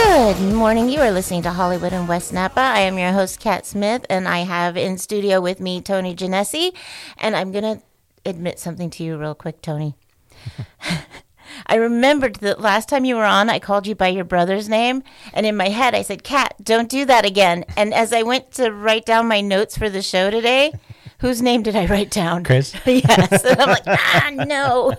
Good morning. You are listening to Hollywood and West Napa. I am your host, Kat Smith, and I have in studio with me Tony Genesi. And I'm going to admit something to you real quick, Tony. I remembered that last time you were on, I called you by your brother's name. And in my head, I said, Kat, don't do that again. And as I went to write down my notes for the show today, whose name did I write down? Chris? Yes. And I'm like, no.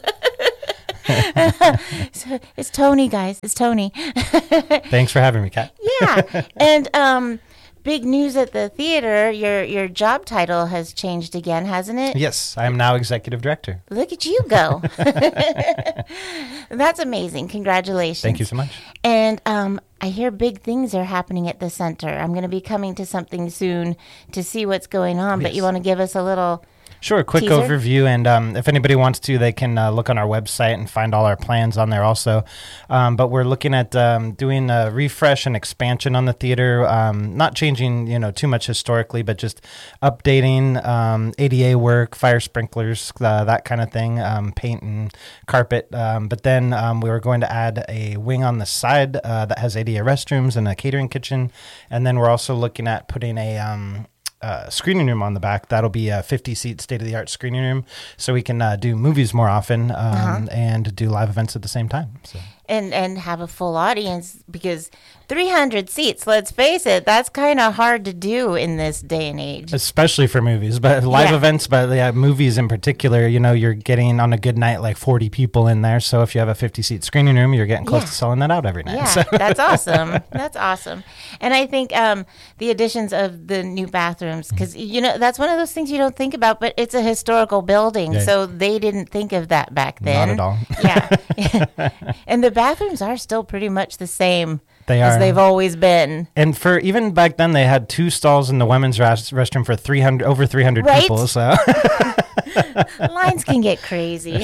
So it's Tony, guys. It's Tony. Thanks for having me, Kat. Yeah. And big news at the theater. Your job title has changed again, hasn't it? Yes, I am now executive director. Look at you go. That's amazing. Congratulations. Thank you so much. And I hear big things are happening at the center. I'm going to be coming to something soon to see what's going on. But Yes. you want to give us a little... Sure, quick teaser? overview, and if anybody wants to, they can look on our website and find all our plans on there also. But we're looking at doing a refresh and expansion on the theater, not changing too much historically, but just updating ADA work, fire sprinklers, that kind of thing, paint and carpet. But then we were going to add a wing on the side that has ADA restrooms and a catering kitchen, and then we're also looking at putting a screening room on the back. That'll be a 50-seat state-of-the-art screening room, so we can do movies more often and do live events at the same time. So. And have a full audience, because 300 seats, let's face it, that's kind of hard to do in this day and age. Especially for movies, but live events, but movies in particular, you're getting on a good night like 40 people in there. So if you have a 50-seat screening room, you're getting close to selling that out every night. Yeah, So. That's awesome. That's awesome. And I think the additions of the new bathrooms, because, that's one of those things you don't think about, but it's a historical building. Yeah. So they didn't think of that back then. Not at all. Yeah. And the bathrooms are still pretty much the same They as are. they've always been. And for even back then, they had 2 stalls in the women's restroom for over 300 Right? people. So Lines can get crazy.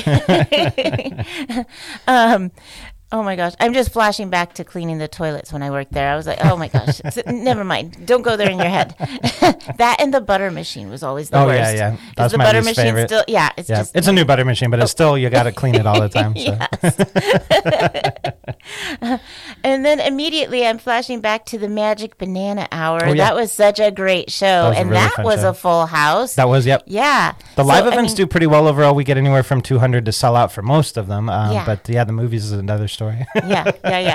Oh my gosh. I'm just flashing back to cleaning the toilets when I worked there. I was like, oh my gosh. Never mind. Don't go there in your head. That and the butter machine was always the worst. yeah. That's the my butter least machine favorite. still, it's just. it's a new butter machine, but it's still, you got to clean it all the time. So. Yes. And then immediately I'm flashing back to the Magic Banana Hour. Oh, yeah. That was such a great show. was a And really that fun was show. a full house. That was, yep. Yeah. The So, live I events mean, do pretty well overall. We get anywhere from 200 to sell out for most of them. Yeah. But the movies is another story. Yeah.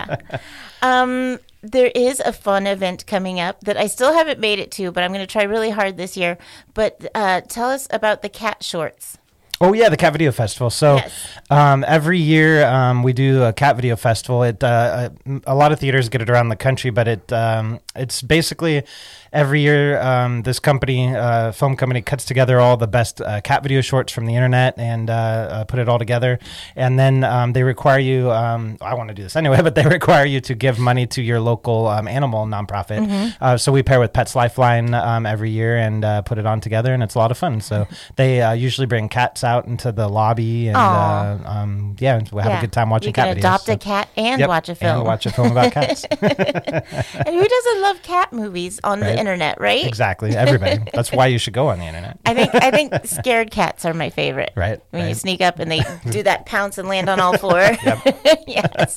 There is a fun event coming up that I still haven't made it to, but I'm going to try really hard this year. But tell us about the cat shorts. Oh, yeah, the Cat Video Festival. So Yes. every year we do a Cat Video Festival. A lot of theaters get it around the country, but it's basically every year this company, film company, cuts together all the best cat video shorts from the internet and put it all together. And then they require you, I want to do this anyway, but they require you to give money to your local animal nonprofit. Mm-hmm. So we pair with Pets Lifeline every year and put it on together, and it's a lot of fun. So they usually bring cats out into the lobby, and we have a good time watching You cat can videos. adopt a cat and Yep, watch a film. and watch a film about cats. And who doesn't love cat movies on the internet, right? Exactly, everybody. That's why you should go on the internet. I think scared cats are my favorite. Right, When you right. sneak up and they do that pounce and land on all four. Yes.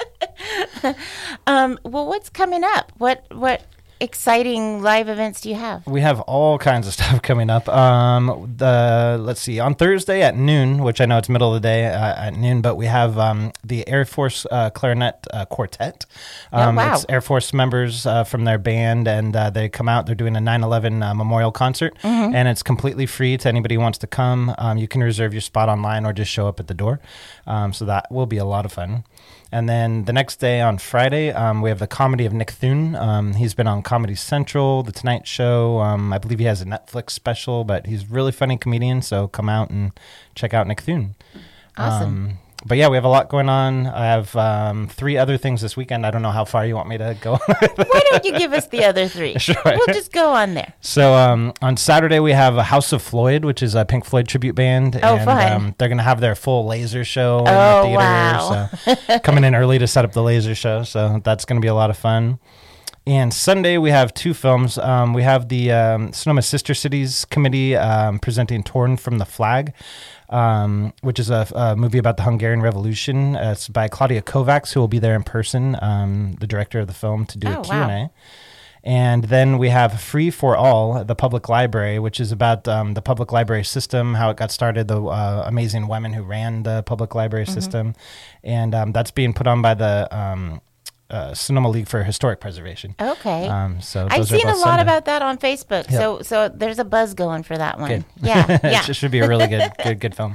Well, what's coming up? What exciting live events do you have? We have all kinds of stuff coming up. Let's see, on Thursday at noon, which I know it's middle of the day at noon, but we have the Air Force Clarinet Quartet. Wow. It's Air Force members from their band, and they come out. They're doing a 9/11 memorial concert, and it's completely free to anybody who wants to come. You can reserve your spot online or just show up at the door. So that will be a lot of fun. And then the next day on Friday, we have the comedy of Nick Thune. He's been on Comedy Central, The Tonight Show. I believe he has a Netflix special, but he's a really funny comedian, so come out and check out Nick Thune. Awesome. But yeah, we have a lot going on. I have 3 other things this weekend. I don't know how far you want me to go. Why don't you give us the other 3? Sure. We'll just go on there. So on Saturday, we have a House of Floyd, which is a Pink Floyd tribute band. Oh, and, fun. They're going to have their full laser show in Oh, the theater. wow. So coming in early to set up the laser show. So that's going to be a lot of fun. And Sunday, we have 2 films. We have the Sonoma Sister Cities Committee presenting Torn from the Flag. which is a movie about the Hungarian Revolution. It's by Claudia Kovacs, who will be there in person, the director of the film, to do a Q&A. Wow. And then we have Free for All, the public library, which is about the public library system, how it got started, the amazing women who ran the public library system. And that's being put on by the Sonoma League for Historic Preservation. Okay. So I've seen a lot about that on Facebook. Yep. So there's a buzz going for that one. Good. Yeah. It should be a really good film.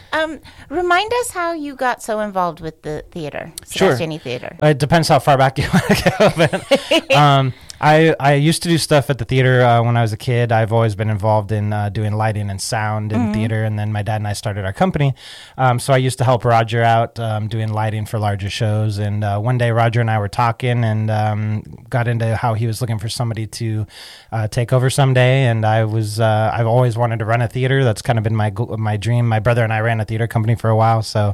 Remind us how you got so involved with the theater, Sebastiani Theater. It depends how far back you want to go. I used to do stuff at the theater when I was a kid. I've always been involved in doing lighting and sound in theater, and then my dad and I started our company. So I used to help Roger out doing lighting for larger shows. And one day Roger and I were talking and got into how he was looking for somebody to take over someday. And I've always wanted to run a theater. That's kind of been my dream. My brother and I ran a theater company for a while, so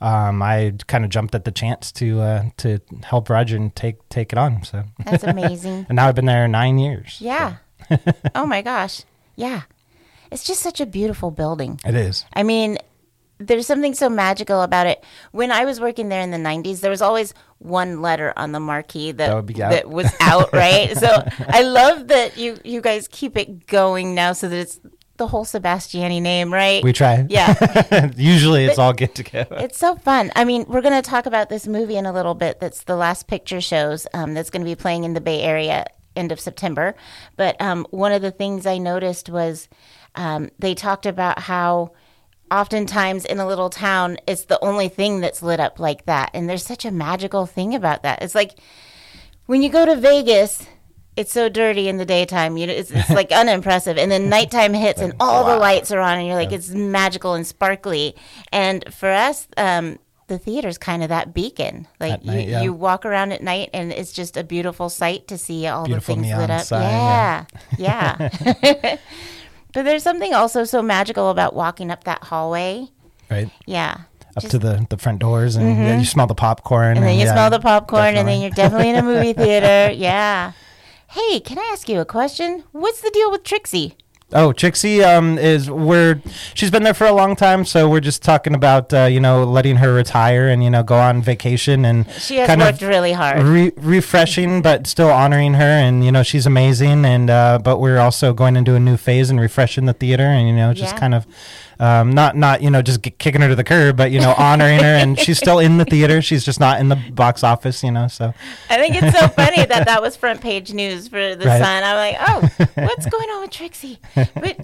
I kind of jumped at the chance to help Roger and take it on. So that's amazing. And now I've been there 9 years. Yeah. So. Oh my gosh. Yeah. It's just such a beautiful building. It is. I mean, there's something so magical about it. When I was working there in the 90s, there was always one letter on the marquee that was out, right? So I love that you guys keep it going now so that it's the whole Sebastiani name, right? We try. Yeah. Usually it's all good together. It's so fun. I mean, we're going to talk about this movie in a little bit. That's the Last Picture Shows that's going to be playing in the Bay Area end of September. But one of the things I noticed was they talked about how oftentimes in a little town, it's the only thing that's lit up like that. And there's such a magical thing about that. It's like when you go to Vegas, it's so dirty in the daytime. It's like unimpressive. And then nighttime hits and all the lights are on and you're like, it's magical and sparkly. And for us, the theater's kind of that beacon. Like you walk around at night and it's just a beautiful sight to see all beautiful the things lit up. Sign, yeah. But there's something also so magical about walking up that hallway. Right. Yeah. Up to the front doors and then you smell the popcorn. And then you smell the popcorn and then you're definitely in a movie theater. Yeah. Hey, can I ask you a question? What's the deal with Trixie? Oh, Trixie she's been there for a long time, so we're just talking about letting her retire and go on vacation, and she has worked really hard, refreshing, but still honoring her, and she's amazing, and but we're also going into a new phase and refreshing the theater, and just kind of. Not just kicking her to the curb, but honoring her, and she's still in the theater. She's just not in the box office, so. I think it's so funny that was front page news for the Sun. I'm like, oh, what's going on with Trixie? But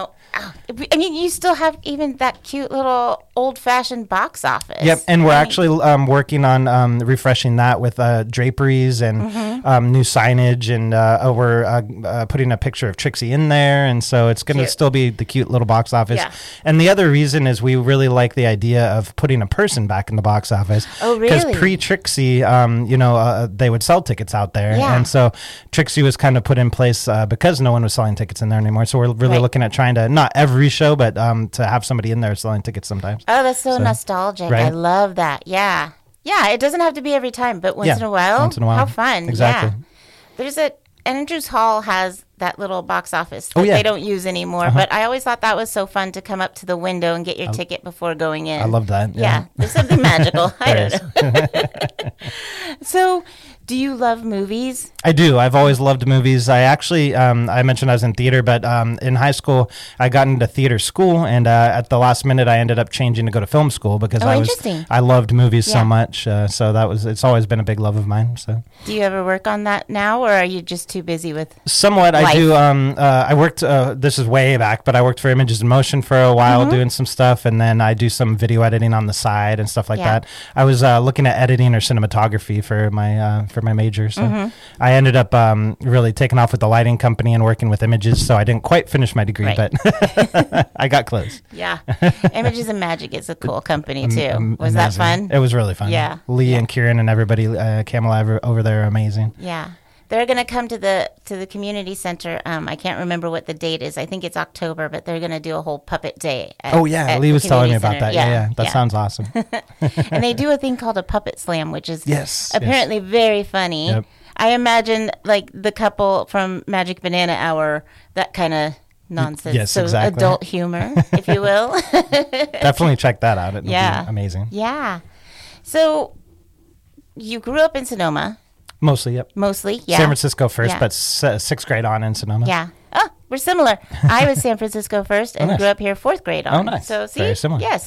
I mean, you still have even that cute little old-fashioned box office. Yep, and we're actually working on refreshing that with draperies and new signage, and we're putting a picture of Trixie in there, and so it's going to still be the cute little box office. Yeah. And the other reason is we really like the idea of putting a person back in the box office. Oh, really? Because pre-Trixie, they would sell tickets out there. Yeah. And so Trixie was kind of put in place because no one was selling tickets in there anymore. So we're really looking at trying to, not every show, but to have somebody in there selling tickets sometimes. Oh, that's so nostalgic. Right? I love that. Yeah. Yeah, it doesn't have to be every time, but once in a while. Once in a while. How fun. Exactly. Yeah. There's Andrews Hall has that little box office that they don't use anymore. But I always thought that was so fun to come up to the window and get your ticket before going in. I love that. Yeah, there's something magical. I don't know. So, do you love movies? I do. I've always loved movies. I actually, I mentioned I was in theater, but in high school, I got into theater school, and at the last minute, I ended up changing to go to film school because I loved movies so much. So it's always been a big love of mine. So, do you ever work on that now, or are you just too busy with? Somewhat, life? I do. I worked. This is way back, but I worked for Images in Motion for a while, doing some stuff, and then I do some video editing on the side and stuff like that. I was looking at editing or cinematography for my major. So I ended up really taking off with the lighting company and working with Images. So I didn't quite finish my degree, but I got close. Yeah, Images and Magic is a cool company too. Was that fun? It was really fun. Yeah, Lee and Kieran and everybody, Kamala over there are amazing. Yeah. They're going to come to the community center. I can't remember what the date is. I think it's October, but they're going to do a whole puppet day. Lee was telling me about that. Yeah. That sounds awesome. And they do a thing called a puppet slam, which is apparently very funny. Yep. I imagine like the couple from Magic Banana Hour, that kind of nonsense. Yes, so exactly. Adult humor, if you will. Definitely check that out. It'll Yeah. be amazing. Yeah. So you grew up in Sonoma, Mostly, yep. mostly. Yeah. San Francisco first, Yeah. but sixth grade on in Sonoma. Yeah. Oh, we're similar. I was San Francisco first and nice. grew up here fourth grade on. Oh, nice. So see, Very similar. Yes.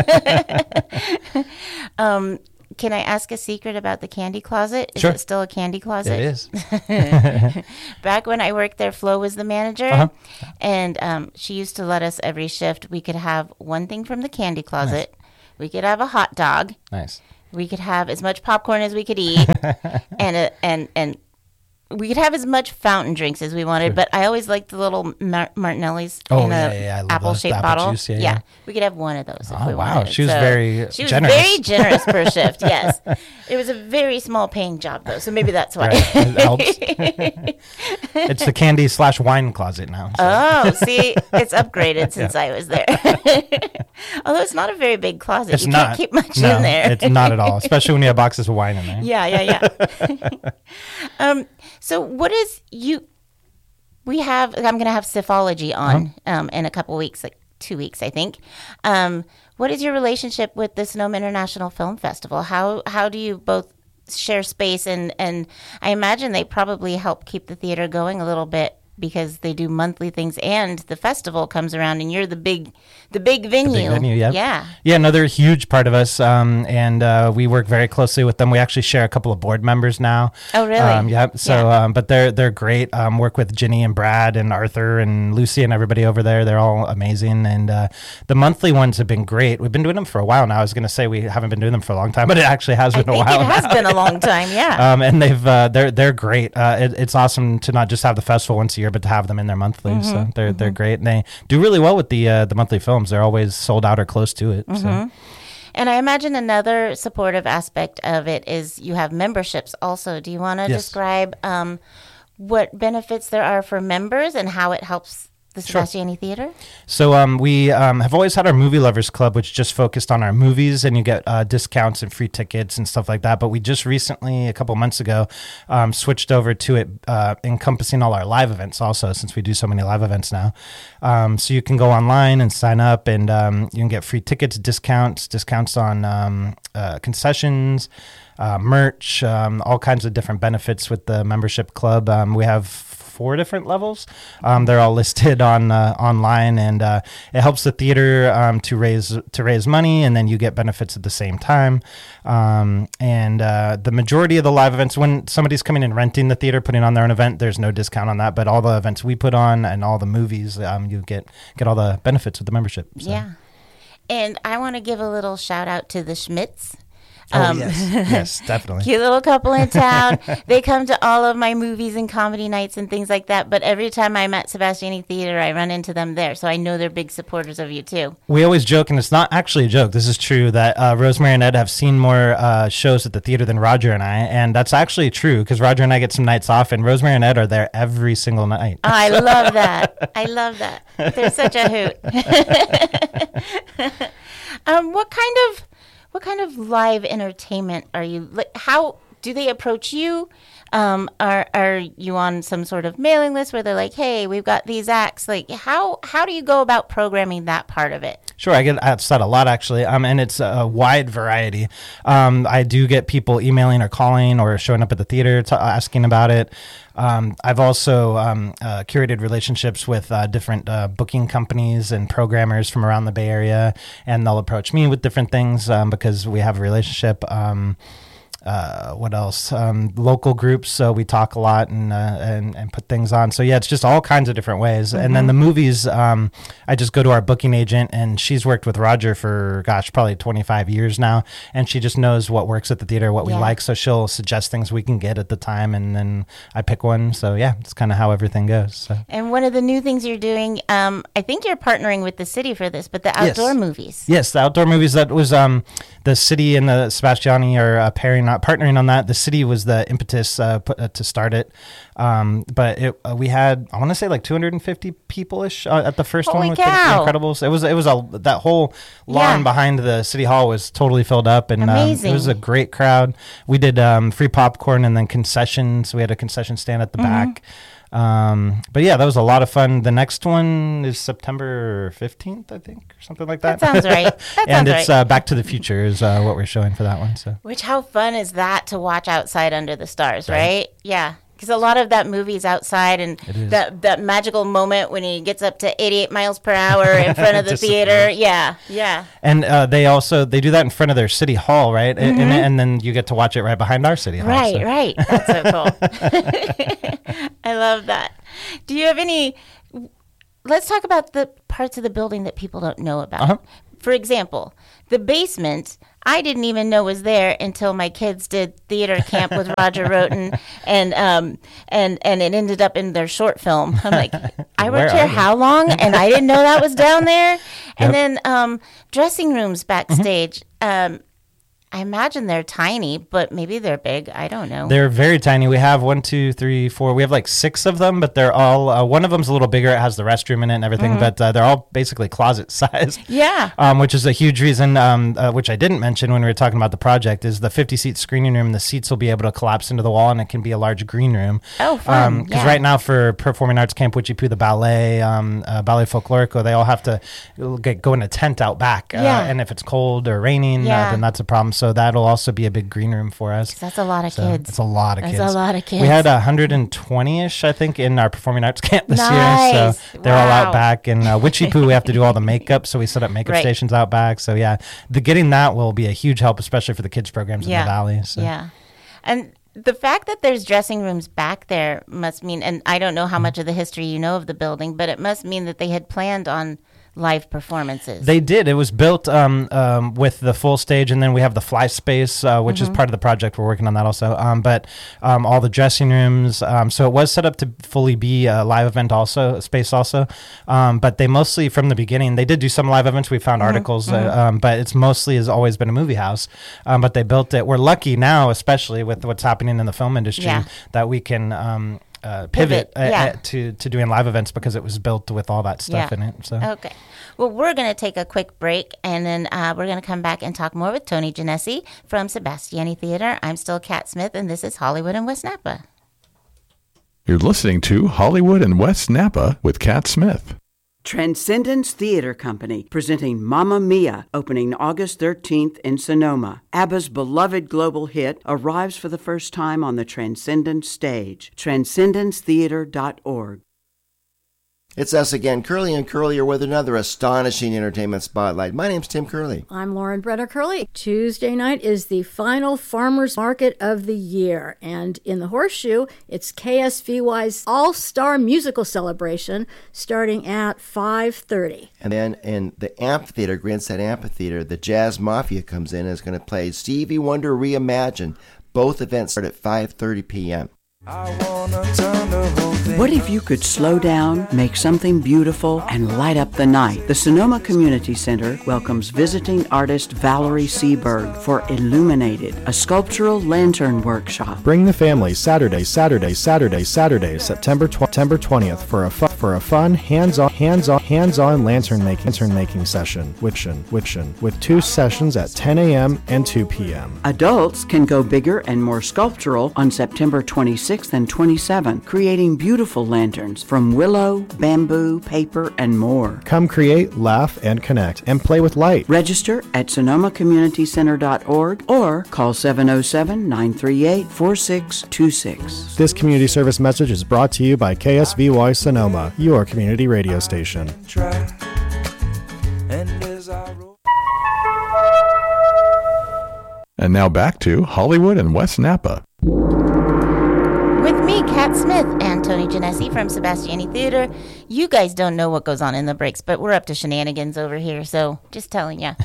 Can I ask a secret about the candy closet? Is Sure. it still a candy closet? It is. Back when I worked there, Flo was the manager, Uh-huh. and she used to let us every shift. We could have one thing from the candy closet. We could have a hot dog. Nice. We could have as much popcorn as we could eat, and we could have as much fountain drinks as we wanted. But I always liked the little Martinelli's Oh, in yeah, a yeah, I love apple those. shaped The apple bottle. juice, yeah. We could have one of those if Oh, we wow. wanted. She was very she was generous. very generous per shift. Yes, it was a very small paying job though, so maybe that's why. Right. It helps. It's the candy / wine closet now. So. Oh, see, it's upgraded since I was there. Although it's not a very big closet. It's you not. can't keep much No, in there. It's not at all, especially when you have boxes of wine in there. Yeah. So what is we have, I'm going to have Sifology on in a couple weeks, like 2 weeks, I think. What is your relationship with the Sonoma International Film Festival? How do you both share space? And I imagine they probably help keep the theater going a little bit because they do monthly things and the festival comes around and you're the big venue. Yeah, no, they're a huge part of us, and we work very closely with them. We actually share a couple of board members now. Oh, really? But they're great. Work with Ginny and Brad and Arthur and Lucy and everybody over there. They're all amazing, and the monthly ones have been great. We've been doing them for a while now. I was going to say we haven't been doing them for a long time, but it actually has been a while. It has been a long time, yeah. And they're great. It's awesome to not just have the festival once a year, but to have them in there monthly. So they're great, and they do really well with the monthly films. They're always sold out or close to it. So. And I imagine another supportive aspect of it is you have memberships also. Do you want to describe what benefits there are for members and how it helps the Sebastiani Theater? So we have always had our Movie Lovers Club, which just focused on our movies, and you get discounts and free tickets and stuff like that. But we just recently, a couple months ago, switched over to it encompassing all our live events also, since we do so many live events now. So you can go online and sign up, and you can get free tickets, discounts on concessions, merch, all kinds of different benefits with the membership club. We have 4 different levels. They're all listed on online, and it helps the theater to raise money, and then you get benefits at the same time. And the majority of the live events, when somebody's coming and renting the theater, putting on their own event, there's no discount on that. But all the events we put on and all the movies, you get all the benefits with the membership. So. Yeah. And I want to give a little shout out to the Schmitz. Yes, definitely. Cute little couple in town. They come to all of my movies and comedy nights and things like that. But every time I'm at Sebastiani Theater, I run into them there. So I know they're big supporters of you, too. We always joke, and it's not actually a joke. This is true, that Rosemary and Ed have seen more shows at the theater than Roger and I. And that's actually true, because Roger and I get some nights off, and Rosemary and Ed are there every single night. Oh, I love that. I love that. They're such a hoot. What kind of live entertainment are you? Like, how do they approach you? Are you on some sort of mailing list where they're like, "Hey, we've got these acts"? Like, how do you go about programming that part of it? Sure, I get asked that a lot, actually, and it's a wide variety. I do get people emailing or calling or showing up at the theater asking about it. I've also curated relationships with different booking companies and programmers from around the Bay Area, and they'll approach me with different things because we have a relationship. What else? Local groups. So we talk a lot and put things on. So yeah, it's just all kinds of different ways. Mm-hmm. And then the movies, I just go to our booking agent, and she's worked with Roger for, probably 25 years now. And she just knows what works at the theater, what we like. So she'll suggest things we can get at the time, and then I pick one. So yeah, it's kind of how everything goes. So. And one of the new things you're doing, I think you're partnering with the city for this, but the outdoor movies. Yes, the outdoor movies. That was the city and the Sebastiani are partnering on that. The city was the impetus to start it, but we had, I want to say, like 250 people-ish at the first one with the Incredibles. It was that whole lawn behind the city hall was totally filled up, and it was a great crowd. We did free popcorn and then concessions. We had a concession stand at the back. But yeah, that was a lot of fun. The next one is September 15th, I think, or something like that. That sounds right. And it's Back to the Future is what we're showing for that one. So, which, how fun is that to watch outside under the stars, right? Yeah. Because a lot of that movie is outside, and that magical moment when he gets up to 88 miles per hour in front of the theater. Yeah. And they do that in front of their city hall, right? And then you get to watch it right behind our city hall. Right. That's so cool. I love that. Do you have any? Let's talk about the parts of the building that people don't know about. Uh-huh. For example, the basement, I didn't even know was there until my kids did theater camp with Roger Roten, and it ended up in their short film. I'm like, I worked here how long, and I didn't know that was down there. And then dressing rooms backstage. I imagine they're tiny, but maybe they're big. I don't know. They're very tiny. We have 1, 2, 3, 4. We have like 6 of them, but they're all, one of them's a little bigger. It has the restroom in it and everything, but they're all basically closet sized. Yeah. Which is a huge reason, which I didn't mention when we were talking about the project, is the 50-seat screening room. The seats will be able to collapse into the wall, and it can be a large green room. Oh, fun. Because right now for Performing Arts Camp Witchy-Poo, the ballet, Ballet Folklorico, they all have to go in a tent out back. And if it's cold or raining, then that's a problem. So that'll also be a big green room for us. That's a lot of kids. It's a lot of kids. That's a lot of kids. We had 120-ish, I think, in our Performing Arts Camp this year. So they're all out back. And Witchy-Poo, we have to do all the makeup, so we set up makeup stations out back. So yeah, getting that will be a huge help, especially for the kids programs in the Valley. So. Yeah. And the fact that there's dressing rooms back there must mean, and I don't know how much of the history you know of the building, but it must mean that they had planned on live performances. They did. It was built with the full stage, and then we have the fly space, which is part of the project. We're working on that also. But all the dressing rooms. So it was set up to fully be a live event space also. But they mostly, from the beginning, they did do some live events. We found articles, but it's mostly has always been a movie house. But they built it. We're lucky now, especially with what's happening in the film industry, that we can pivot to doing live events because it was built with all that stuff in it. So. Okay. Well, we're going to take a quick break, and then we're going to come back and talk more with Tony Genesi from Sebastiani Theater. I'm still Kat Smith, and this is Hollywood and West Napa. You're listening to Hollywood and West Napa with Kat Smith. Transcendence Theater Company, presenting Mamma Mia, opening August 13th in Sonoma. ABBA's beloved global hit arrives for the first time on the Transcendence stage. TranscendenceTheater.org. It's us again, Curly and Curlier, with another astonishing entertainment spotlight. My name's Tim Curley. I'm Lauren Brenner Curley. Tuesday night is the final farmers market of the year, and in the Horseshoe, it's KSVY's All-Star Musical Celebration starting at 5:30. And then in the amphitheater, Grandstand Amphitheater, the Jazz Mafia comes in and is going to play Stevie Wonder Reimagined. Both events start at 5:30 p.m. What if you could slow down, make something beautiful, and light up the night? The Sonoma Community Center welcomes visiting artist Valerie Seberg for Illuminated, a sculptural lantern workshop. Bring the family Saturday, September 20th for a fun, hands-on lantern making session with 2 sessions at 10 a.m. and 2 p.m. Adults can go bigger and more sculptural on September 26th and 27th, creating beautiful lanterns from willow, bamboo, paper, and more. Come create, laugh, and connect, and play with light. Register at SonomaCommunityCenter.org or call 707-938-4626. This community service message is brought to you by KSVY Sonoma, your community radio station. And now back to Hollywood and West Napa. With me, Kat Smith, and Tony Genesi from Sebastiani Theater. You guys don't know what goes on in the breaks, but we're up to shenanigans over here, so just telling you.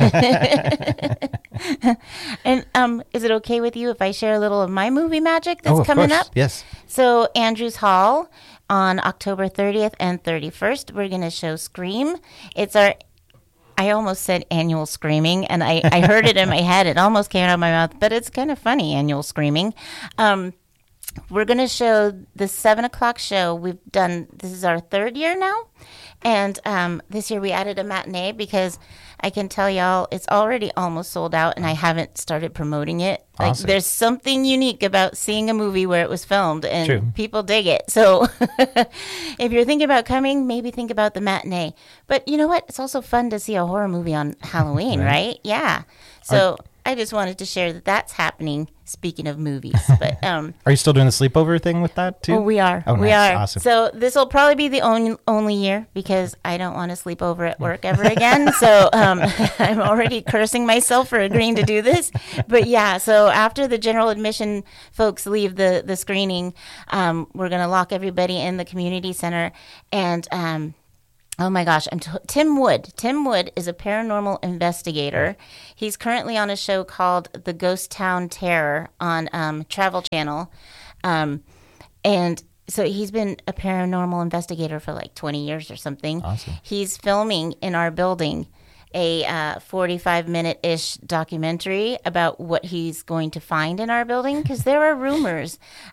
And is it okay with you if I share a little of my movie magic that's coming up? Yes. So Andrews Hall on October 30th and 31st, we're going to show Scream. It's our... I almost said annual screaming, and I heard it in my head. It almost came out of my mouth, but it's kind of funny, annual screaming. we're going to show the 7 o'clock show. This is our 3rd year now. And this year we added a matinee because I can tell y'all it's already almost sold out and I haven't started promoting it. Like, Awesome. there's something unique about seeing a movie where it was filmed and True. people dig it. So if you're thinking about coming, maybe think about the matinee. But you know what? It's also fun to see a horror movie on Halloween, right? Yeah. So I just wanted to share that that's happening. Speaking of movies, but Are you still doing the sleepover thing with that too? oh, we are. Oh, We nice. are. Awesome. So this will probably be the only year because I don't want to sleep over at work ever again. So I'm already cursing myself for agreeing to do this. But yeah, so after the general admission folks leave the screening, we're going to lock everybody in the community center. And oh my gosh, Tim Wood. Tim Wood is a paranormal investigator. He's currently on a show called The Ghost Town Terror on Travel Channel. And so he's been a paranormal investigator for like 20 years or something. Awesome. He's filming in our building a 45-minute-ish documentary about what he's going to find in our building because there are rumors.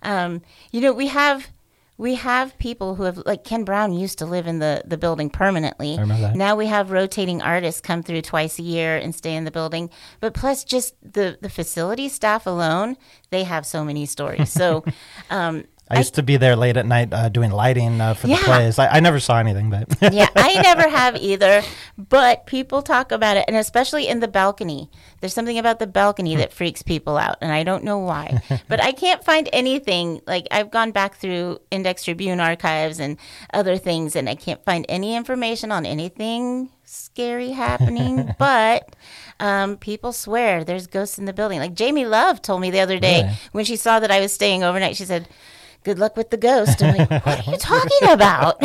We have people who have, like Ken Brown used to live in the building permanently. I remember that. Now we have rotating artists come through twice a year and stay in the building. But plus just the facility staff alone, they have so many stories. So I used to be there late at night doing lighting for the Yeah. plays. I never saw anything, but yeah, I never have either, but people talk about it, and especially in the balcony. There's something about the balcony that freaks people out, and I don't know why. But I can't find anything. Like, I've gone back through Index Tribune archives and other things, and I can't find any information on anything scary happening. But people swear there's ghosts in the building. Like, Jamie Love told me the other day Really? when she saw that I was staying overnight, she said, "Good luck with the ghost." I'm like, what are you talking about?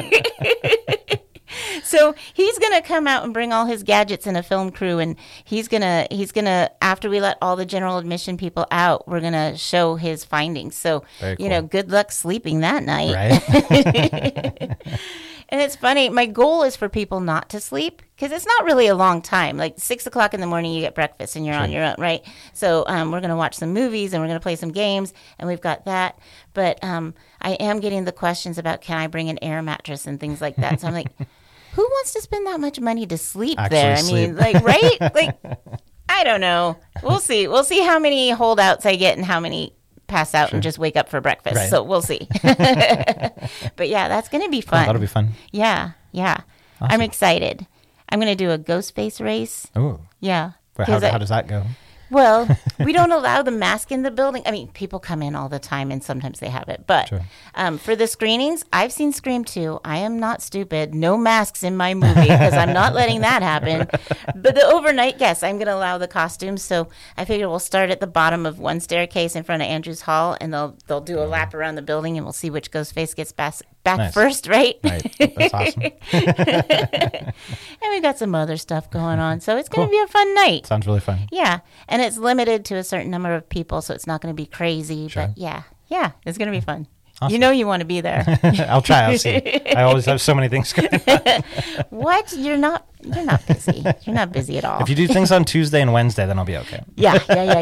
So he's gonna come out and bring all his gadgets and a film crew, and he's gonna after we let all the general admission people out, we're gonna show his findings. So Very you know, cool. good luck sleeping that night. right? And it's funny. My goal is for people not to sleep because it's not really a long time. Like 6 o'clock in the morning, you get breakfast and you're on your own, right? So we're going to watch some movies and we're going to play some games, and we've got that. But I am getting the questions about can I bring an air mattress and things like that. So I'm like, who wants to spend that much money to sleep there? I Actually mean, sleep. like, right? Like, I don't know. We'll see. We'll see how many holdouts I get and how many pass out and just wake up for breakfast. Right. So we'll see. But yeah, that's going to be fun. That'll be fun. Yeah, yeah. I'm Awesome. excited. I'm going to do a ghost face race. Oh, Yeah. how 'Cause how does that go? well, we don't allow the mask in the building. I mean, people come in all the time, and sometimes they have it. But Sure. for the screenings, I've seen Scream 2. I am not stupid. No masks in my movie because I'm not letting that happen. But the overnight guests, I'm going to allow the costumes. So I figure we'll start at the bottom of one staircase in front of Andrews Hall, and they'll do a lap around the building, and we'll see which ghost face gets back Nice. first, right? Right, that's awesome. And we got some other stuff going on. So it's going to be a fun night. Sounds really fun. Yeah. And it's limited to a certain number of people, so it's not going to be crazy. Sure. But yeah, it's going to be fun. Awesome. You know you want to be there. I'll try. I'll see. I always have so many things going on. What? You're not busy. You're not busy at all. If you do things on Tuesday and Wednesday, then I'll be okay. Yeah.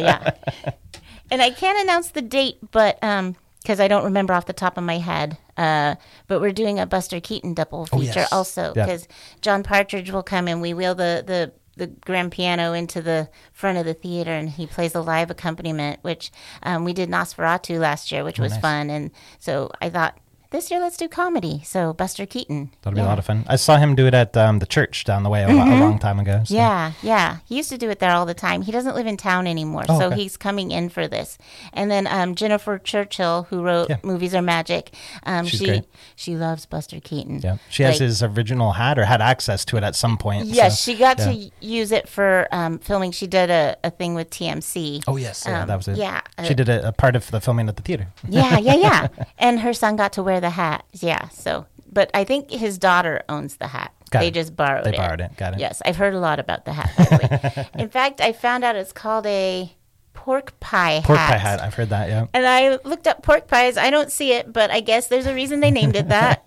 And I can't announce the date, but because I don't remember off the top of my head. But we're doing a Buster Keaton double feature yes. also Yeah. because John Partridge will come and we wheel the grand piano into the front of the theater and he plays a live accompaniment, which we did Nosferatu last year, which was nice. fun. And so I thought, this year let's do comedy. So Buster Keaton. That'll be a lot of fun. I saw him do it at the church down the way a long time ago. So. Yeah. He used to do it there all the time. He doesn't live in town anymore, Oh, so okay. he's coming in for this. And then Jennifer Churchill, who wrote Yeah. Movies Are Magic, She's great. she loves Buster Keaton. Yeah, she has Like- his original hat or had access to it at some point. Yes, so, she got yeah. to use it for filming. She did a thing with TMC. Oh yes, yeah, that was it. yeah, she did a part of the filming at the theater. Yeah. And her son got to wear the hat. Yeah, so. But I think his daughter owns the hat. Got They it. just borrowed it. They borrowed it. Got it. Yes, I've heard a lot about the hat, by the way. In fact, I found out it's called a pork pie Pork hat. pie hat. I've heard that. Yeah. And I looked up pork pies. I don't see it, but I guess there's a reason they named it that.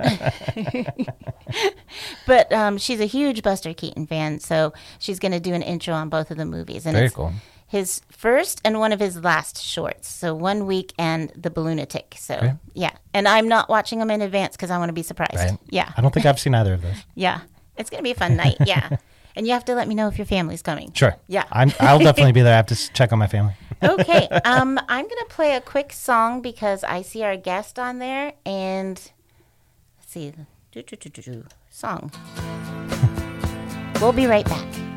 But she's a huge Buster Keaton fan, so she's going to do an intro on both of the movies. And Very it's, cool. his first and one of his last shorts. So 1 Week and The Balloonatic. So, Okay. yeah. And I'm not watching them in advance because I want to be surprised. Right. Yeah. I don't think I've seen either of those. Yeah. It's going to be a fun night. Yeah. And you have to let me know if your family's coming. Sure. Yeah. I'll definitely be there. I have to check on my family. Okay. I'm going to play a quick song because I see our guest on there. And let's see. Song. We'll be right back.